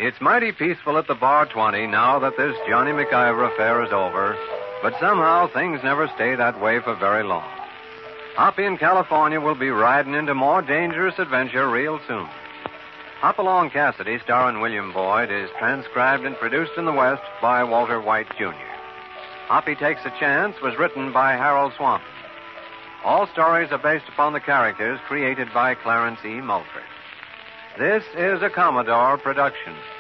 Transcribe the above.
It's mighty peaceful at the Bar 20 now that this Johnny McIver affair is over, but somehow things never stay that way for very long. Hoppy in California will be riding into more dangerous adventure real soon. Hop Along Cassidy, starring William Boyd, is transcribed and produced in the West by Walter White, Jr. Hoppy Takes a Chance was written by Harold Swanton. All stories are based upon the characters created by Clarence E. Mulford. This is a Commodore production.